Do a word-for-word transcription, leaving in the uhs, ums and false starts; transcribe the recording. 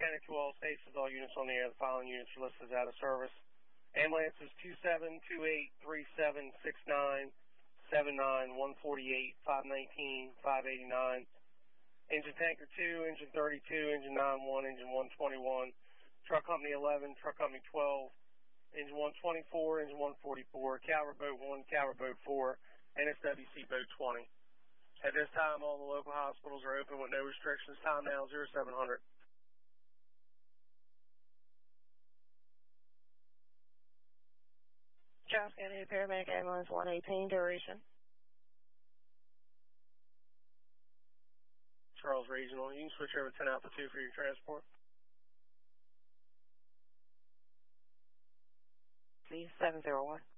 Mechanic to all stations, all units on the air. The following units are listed as out of service. Ambulance is two seven two eight three seven six nine seven nine one forty-eight five nineteen five eighty-nine. Engine Tanker two, Engine thirty-two, Engine nine one, Engine one twenty-one, Truck Company eleven, Truck Company twelve, Engine one twenty-four, Engine one forty-four, Calvert Boat one, Calvert Boat four, N S W C Boat twenty. At this time, all the local hospitals are open with no restrictions. Time now zero seven hundred. Charles County Paramedic Ambulance one eighteen, duration. Charles Regional, you can switch over ten Alpha two for your transport. Please, seven zero one.